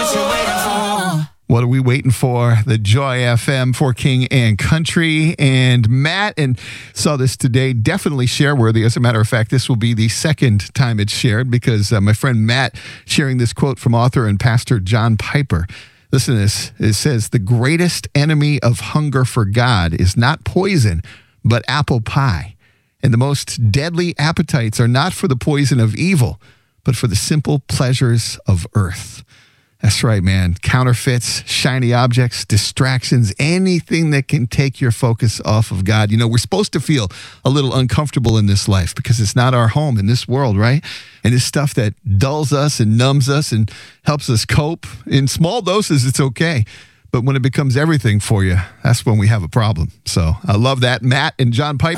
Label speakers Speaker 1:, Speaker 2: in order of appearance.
Speaker 1: What are we waiting for? The Joy FM for King and Country. And Matt, and saw this today, definitely share worthy. As a matter of fact, this will be the second time it's shared because my friend Matt sharing this quote from author and pastor John Piper. Listen to this. It says, the greatest enemy of hunger for God is not poison, but apple pie. And the most deadly appetites are not for the poison of evil, but for the simple pleasures of earth. That's right, man. Counterfeits, shiny objects, distractions, anything that can take your focus off of God. You know, we're supposed to feel a little uncomfortable in this life because it's not our home in this world, right? And it's stuff that dulls us and numbs us and helps us cope. In small doses, it's okay. But when it becomes everything for you, that's when we have a problem. So I love that. Matt and John Piper.